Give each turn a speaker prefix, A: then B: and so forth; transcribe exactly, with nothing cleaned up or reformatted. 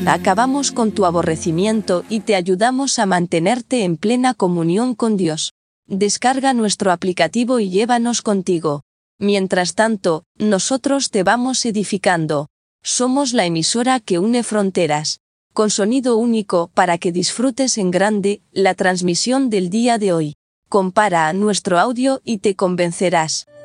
A: Acabamos con tu aborrecimiento y te ayudamos a mantenerte en plena comunión con Dios. Descarga nuestro aplicativo y llévanos contigo. Mientras tanto, nosotros te vamos edificando. Somos la emisora que une fronteras. Con sonido único para que disfrutes en grande la transmisión del día de hoy. Compara nuestro audio y te convencerás.